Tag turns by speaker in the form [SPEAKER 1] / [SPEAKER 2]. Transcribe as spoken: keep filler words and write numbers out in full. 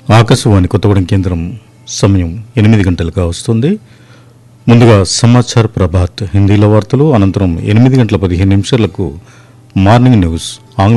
[SPEAKER 1] ఆకాశవాణి కొత్తగూడెం కేంద్రం సమయం ఎనిమిది గంటలుగా వస్తుంది. ముందుగా సమాచార్ ప్రభాత్ హిందీలో వార్తలు, అనంతరం ఎనిమిది గంటల పదిహేను నిమిషాలకు మార్నింగ్ న్యూస్